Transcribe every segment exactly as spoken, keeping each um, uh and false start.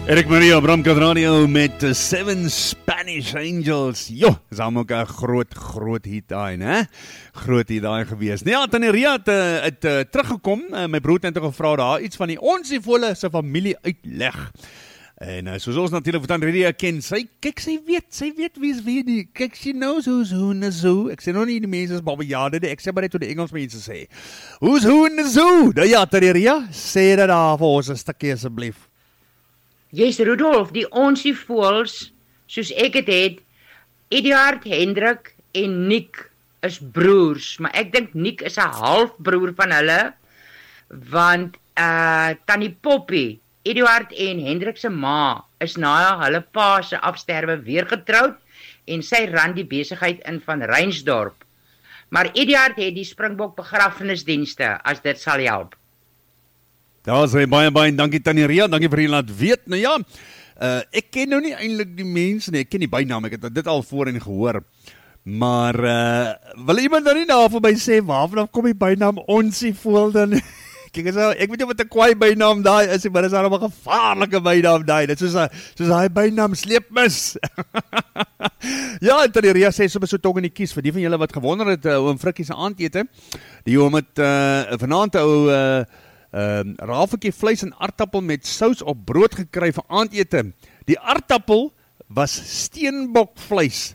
Eric Maria Bramkat Radio met uh, Seven Spanish Angels. Jo, is allemaal ook een groot, groot hit daai, né? Groot hit daai gewees. Nee, ja, Tannie Ria het, uh, het uh, teruggekom. Uh, my broer het net gevra daar iets van die Onsievole se familie uitleg. En uh, soos ons natuurlijk van Tannie Ria ken, sy, kyk, sy weet, sy weet wie is wie die, kyk, she knows who's who in the zoo. Ek sê nog nie die mense is babbejade, ek sê maar net hoe die Engels mense sê. Who's who in the zoo? Nou ja, Tannie Ria, sê dit daar vir ons 'n stukkie asseblief. Yes, Rudolf, die Onsievoëls, soos ek het het, Eduard, Hendrik en Nick is broers, maar ek dink Nick is 'n halfbroer van hulle, want uh, Tannie Poppy, Eduard en Hendrik se ma, is na hulle pa se afsterwe weer getroud, en sy ran die besigheid in van Reinsdorp. Maar Eduard het die Springbok begrafenisdienste, as dit sal help. Daar sê baie baie dankie Tannie Ria, dankie vir julle laat weet. Nou ja, uh, ek ken nou nie eintlik die mense nie, ek ken die bynaam, ek het dit al voorheen gehoor. Maar uh, wil iemand dan nie daar vir my sê waarvan kom die bynaam Onsievoel dan? Kijk, ek weet nie wat 'n kwaai bynaam daai is, maar dit is nou 'n gevaarlike bynaam daai. Dit is soos 'n soos daai bynaam sleepmis. Ja, Tannie Ria sê sommer so tong in die kies vir die van julle wat gewonder het uh, oom Frikkie se aandete. Die oom het uh, vanaand ou uh, Uh, rafeltjie vleis en aardappel met sous op brood gekry vir aandete. Die aardappel was steenbokvleis.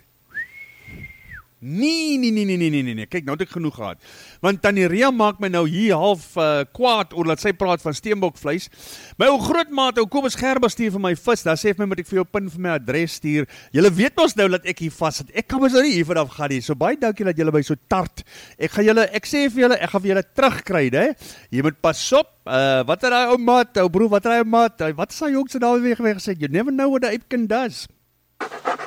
Nee, nee, nee, nee, nee, nee, nee, kyk, nou het ek genoeg gehad. Want Tannie Ria maak my nou hier half uh, kwaad, oor dat sy praat van steenbokvleis. My ou grootmaat, ou Kobus Gerber stuur vir my vis, daar sê vir my, moet ek vir jou pin vir my adres stuur. Julle weet ons nou dat ek hier vast sit, ek kan ons nou nie hier vanaf gaan nie, so baie dankie dat julle my so tart. Ek ga julle, ek sê vir julle, ek gaan vir julle terugkry, hè. Jy moet pas op, uh, wat het hy ou maat, ou broer, wat het hy ou maat, wat is hy jongse daar weer gesê, you never know what a ape can does.